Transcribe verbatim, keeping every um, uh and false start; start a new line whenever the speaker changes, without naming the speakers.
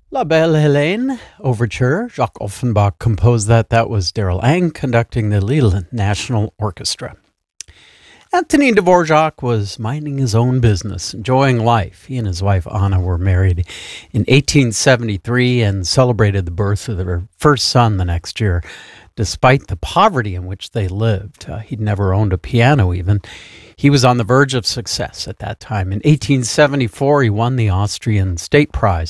La Belle Hélène Overture. Jacques Offenbach composed that. That was Daryl Ang conducting the Lille National Orchestra. Antonin Dvorak was minding his own business, enjoying life. He and his wife Anna were married in eighteen seventy-three and celebrated the birth of their first son the next year. Despite the poverty in which they lived, uh, he'd never owned a piano even. He was on the verge of success at that time. In eighteen seventy-four, he won the Austrian State Prize